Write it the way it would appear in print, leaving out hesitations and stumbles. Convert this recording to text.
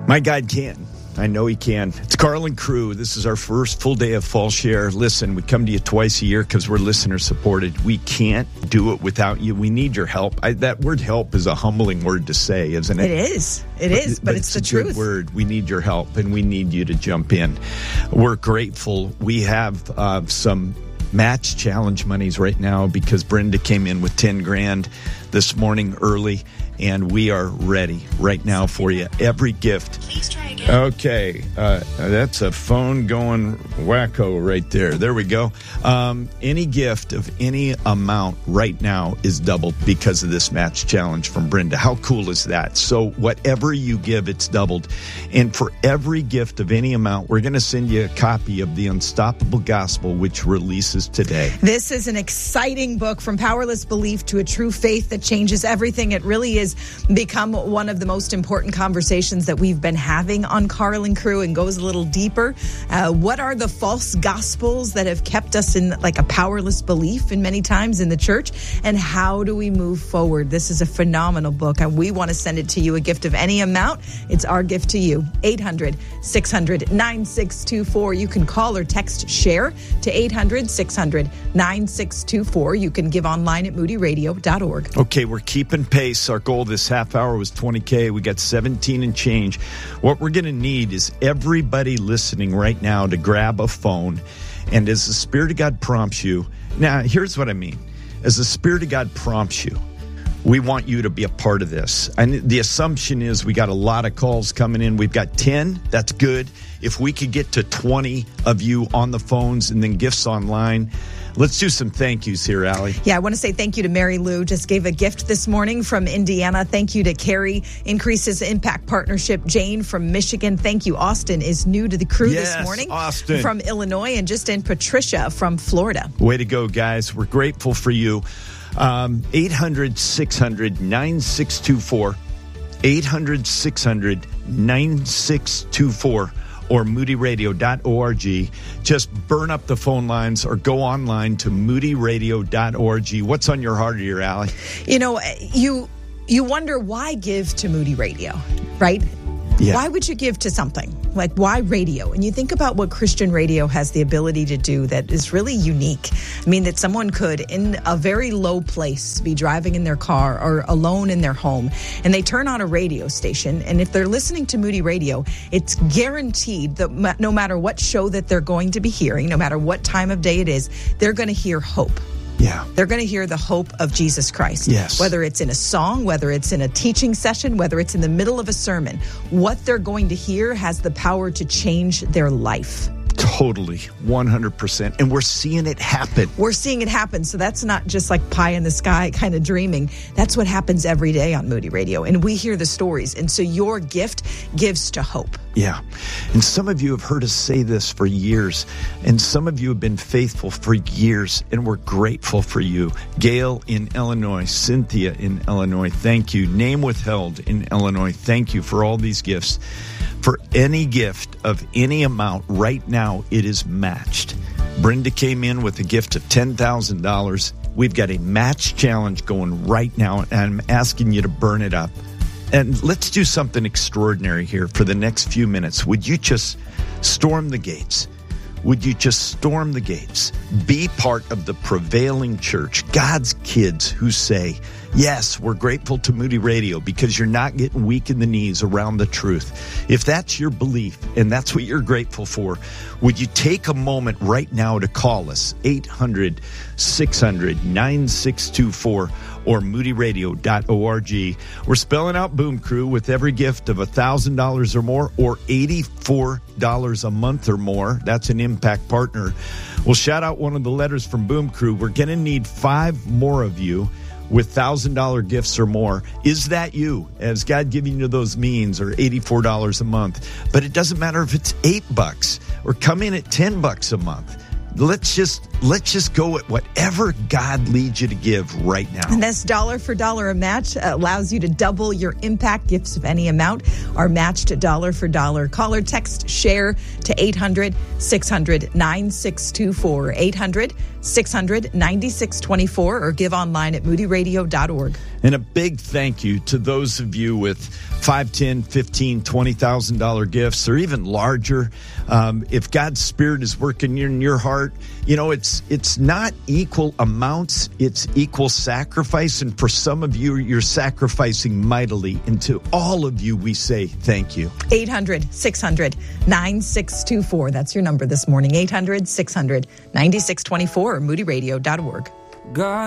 My God can. I know he can. It's Carl and Crew. This is our first full day of Fall Share. Listen, we come to you twice a year because we're listener supported. We can't do it without you. We need your help. That word help is a humbling word to say, isn't it? It is. It is, but it's the truth. Good word. We need your help, and we need you to jump in. We're grateful. We have some match challenge monies right now because Brenda came in with 10 grand this morning early, and we are ready right now for you. Every gift. Please try again. Okay, that's a phone going wacko right there. There we go. Any gift of any amount right now is doubled because of this match challenge from Brenda. How cool is that? So whatever you give, it's doubled. And for every gift of any amount, we're going to send you a copy of The Unstoppable Gospel, which releases today. This is an exciting book, From Powerless Belief to a True Faith that Changes Everything. It really is become one of the most important conversations that we've been having on Carl and Crew, and goes a little deeper. What are the false gospels that have kept us in like a powerless belief in many times in the church, and how do we move forward? This is a phenomenal book, and we want to send it to you, a gift of any amount. It's our gift to you. 800-600-9624. You can call or text SHARE to 800-600-9624. You can give online at moodyradio.org. Okay, we're keeping pace. Our goal this half hour was 20K. We got 17 and change. What we're going to need is everybody listening right now to grab a phone, and as the Spirit of God prompts you, now here's what I mean. As the Spirit of God prompts you, we want you to be a part of this. And the assumption is we got a lot of calls coming in. We've got 10. That's good. If we could get to 20 of you on the phones and then gifts online. Let's do some thank yous here, Allie. Yeah, I want to say thank you to Mary Lou. Just gave a gift this morning from Indiana. Thank you to Carrie, Increases Impact Partnership. Jane from Michigan. Thank you. Austin is new to the crew this morning. Austin. From Illinois. And just in Patricia from Florida. Way to go, guys. We're grateful for you. 800-600-9624. 800-600-9624. or moodyradio.org. Just burn up the phone lines or go online to moodyradio.org. What's on your heart here, Allie? You know, you wonder why give to Moody Radio, right? Yeah. Why would you give to something? Like, why radio? And you think about what Christian radio has the ability to do that is really unique. I mean, that someone could, in a very low place, be driving in their car or alone in their home, and they turn on a radio station, and if they're listening to Moody Radio, it's guaranteed that no matter what show that they're going to be hearing, no matter what time of day it is, they're going to hear hope. Yeah. They're going to hear the hope of Jesus Christ. Yes. Whether it's in a song, whether it's in a teaching session, whether it's in the middle of a sermon, what they're going to hear has the power to change their life. Totally, 100%. And we're seeing it happen. We're seeing it happen. So that's not just like pie in the sky kind of dreaming. That's what happens every day on Moody Radio. And we hear the stories. And so your gift gives to hope. Yeah. And some of you have heard us say this for years. And some of you have been faithful for years. And we're grateful for you. Gail in Illinois, Cynthia in Illinois, thank you. Name withheld in Illinois, thank you for all these gifts. For any gift of any amount right now, it is matched. Brenda came in with a gift of $10,000. We've got a match challenge going right now, and I'm asking you to burn it up. And let's do something extraordinary here for the next few minutes. Would you just storm the gates? Would you just storm the gates? Be part of the prevailing church, God's kids who say, yes, we're grateful to Moody Radio because you're not getting weak in the knees around the truth. If that's your belief and that's what you're grateful for, would you take a moment right now to call us, 800-600-9624 or moodyradio.org. We're spelling out Boom Crew with every gift of $1,000 or more or $84 a month or more. That's an impact partner. We'll shout out one of the letters from Boom Crew. We're going to need 5 more of you with $1,000 gifts or more. Is that you? Has God given you those means, or $84 a month? But it doesn't matter if it's $8 or come in at $10 a month. Let's just go at whatever God leads you to give right now. And this dollar for dollar match allows you to double your impact. Gifts of any amount are matched dollar for dollar. Call or text SHARE to 800-600-9624. 800-600-9624 or give online at moodyradio.org. And a big thank you to those of you with $5,000, $10,000, $15,000, $20,000 gifts, or even larger. If God's Spirit is working in your heart, you know, it's not equal amounts, it's equal sacrifice. And for some of you, you're sacrificing mightily. And to all of you, we say thank you. 800-600-9624. That's your number this morning. 800-600-9624 or moodyradio.org. God.